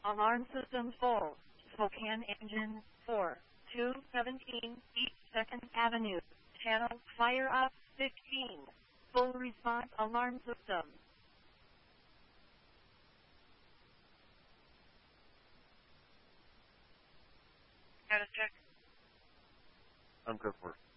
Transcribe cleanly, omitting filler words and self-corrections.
Alarm system full. Spokane engine 4, 217 East 2nd Avenue. Channel fire up 15. Full response alarm system. Status check. I'm good for it.